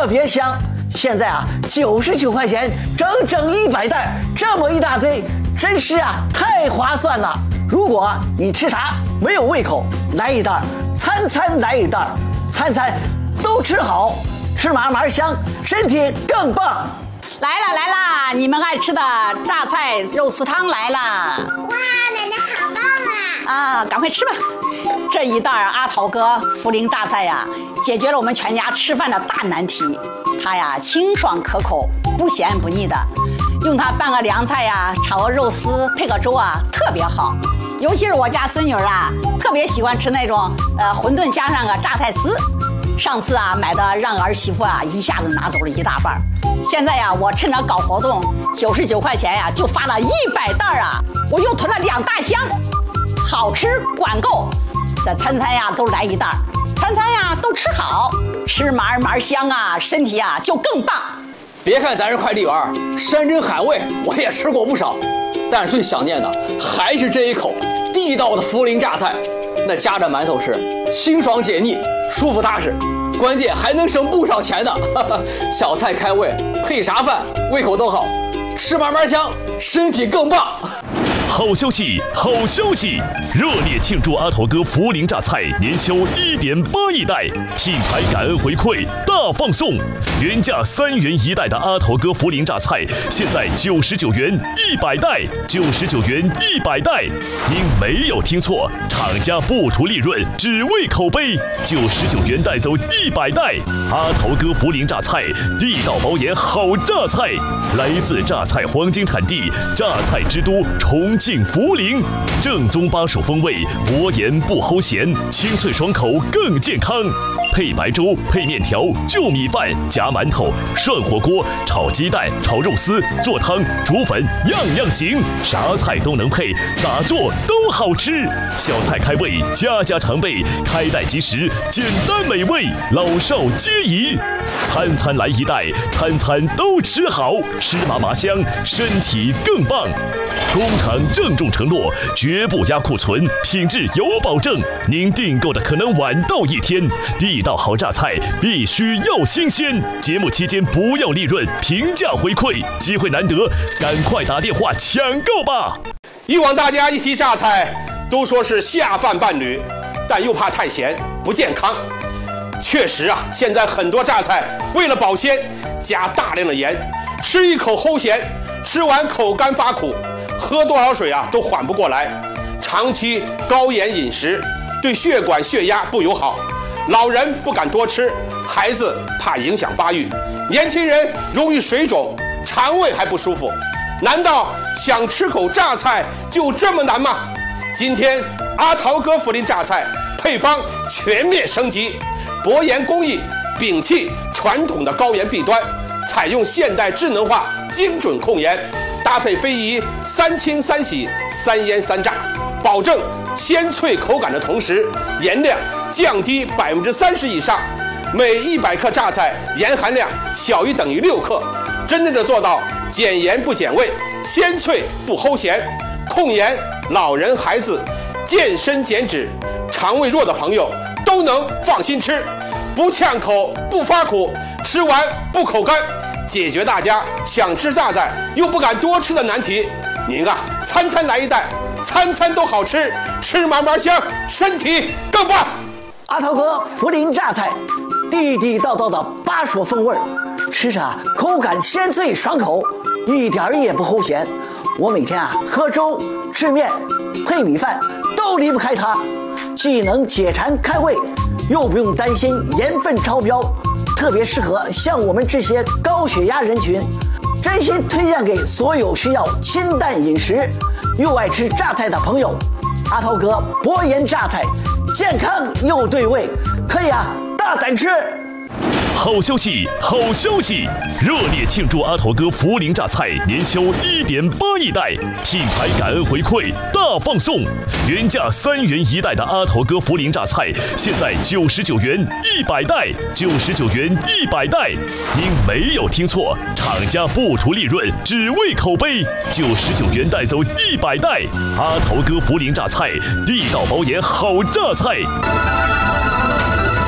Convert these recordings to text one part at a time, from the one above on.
别香。现在啊，99块钱，整整100袋，这么一大堆，真是啊太划算了。如果你吃啥没有胃口，来一袋，餐餐来一袋，餐餐都吃好，吃嘛嘛香，身体更棒。 来啦，你们爱吃的榨菜肉丝汤来啦！ 哇，奶奶好棒啊！ 啊，赶快吃吧。这一袋阿桃哥涪陵榨菜呀，解决了我们全家吃饭的大难题。它呀清爽可口，不咸不腻的，用它拌个凉菜呀，炒个肉丝，配个粥啊，特别好。尤其是我家孙女啊，特别喜欢吃那种馄饨加上个榨菜丝。上次啊买的让儿媳妇啊一下子拿走了1大半。现在呀，我趁着搞活动，99块钱呀就发了100袋啊，我又囤了2大箱，好吃管够。这餐餐呀都来1袋，餐餐呀都吃好，吃嘛嘛香啊，身体啊就更棒。 别看咱是快递员，山珍海味我也吃过不少，但是最想念的还是这一口地道的涪陵榨菜。那夹着馒头吃，清爽解腻，舒服踏实，关键还能省不少钱呢。小菜开胃，配啥饭胃口都好，吃嘛嘛香，身体更棒。 好消息，好消息！热烈庆祝阿头哥涪陵榨菜年销1.8亿袋，品牌感恩回馈大放送，原价3元1袋的阿头哥涪陵榨菜，现在99元100袋，99元100袋。您没有听错，厂家不图利润，只为口碑，99元带走100袋。阿头哥涪陵榨菜，地道保研好榨菜，来自榨菜黄金产地，榨菜之都重庆涪陵，正宗巴蜀风味，薄盐不齁咸，清脆爽口更健康。配白粥，配面条，就米饭，夹馒头，涮火锅，炒鸡蛋，炒肉丝，做汤，煮粉，样样行，啥菜都能配，咋做都好吃。小菜开胃，家家常备，开袋即食，简单美味，老少皆宜。餐餐来1袋，餐餐都吃好，吃嘛嘛香，身体更棒。工厂郑重承诺，绝不压库存，品质有保证。您订购的可能晚到1天，地道好榨菜必须要新鲜。节目期间不要利润，平价回馈，机会难得，赶快打电话抢购吧！ 以往大家一提榨菜，都说是下饭伴侣，但又怕太咸不健康。确实啊，现在很多榨菜为了保鲜，加大量的盐，吃一口齁咸，吃完口干发苦，喝多少水啊都缓不过来。长期高盐饮食对血管血压不友好，老人不敢多吃，孩子怕影响发育，年轻人容易水肿，肠胃还不舒服。难道想吃口榨菜就这么难吗？今天阿桃哥涪陵榨菜配方全面升级，薄盐工艺摒弃传统的高盐弊端，采用现代智能化精准控盐，搭配非遗3清3洗3腌3炸，保证鲜脆口感的同时，盐量降低30%以上，每100克榨菜盐含量小于等于6克，真正的做到减盐不减味，鲜脆不齁咸。控盐，老人孩子健身减脂，肠胃弱的朋友都能放心吃，不呛口不发苦，吃完不口干，解决大家想吃榨菜又不敢多吃的难题。您啊，餐餐来1袋，餐餐都好吃，吃嘛嘛香，身体更棒。 阿桃哥涪陵榨菜，地地道道的巴蜀风味，吃着口感鲜脆爽口，一点也不齁咸。我每天喝粥、吃面、配米饭都离不开它，既能解馋开胃，又不用担心盐分超标，特别适合像我们这些高血压人群。真心推荐给所有需要清淡饮食又爱吃榨菜的朋友。阿桃哥薄盐榨菜，健康又对味，可以大胆吃。 好消息，好消息！热烈庆祝阿头哥涪陵榨菜年销1.8亿袋，品牌感恩回馈大放送，原价3元1袋的阿头哥涪陵榨菜，现在99元100袋，99元100袋。您没有听错，厂家不图利润，只为口碑，99元带走100袋。阿头哥涪陵榨菜，地道保研好榨菜。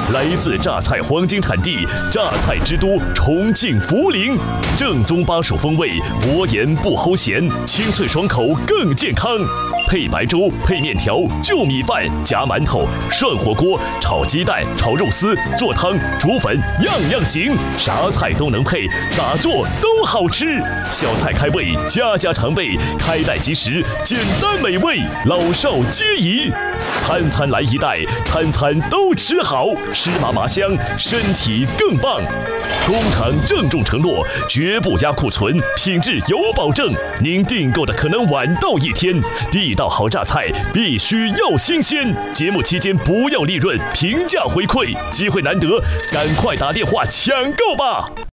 来自榨菜黄金产地榨菜之都重庆涪陵，正宗巴蜀风味，薄盐不齁咸，清脆爽口更健康。配白粥、配面条、就米饭、夹馒头、涮火锅、炒鸡蛋、炒肉丝、做汤、煮粉，样样行，啥菜都能配，咋做都好吃。小菜开胃，家家常备，开袋即食，简单美味，老少皆宜。餐餐来一袋，餐餐都吃好，湿麻麻香，身体更棒。工厂郑重承诺，绝不压库存，品质有保证。您订购的可能晚到1天，地道好榨菜必须要新鲜。节目期间不要利润，平价回馈，机会难得，赶快打电话抢购吧。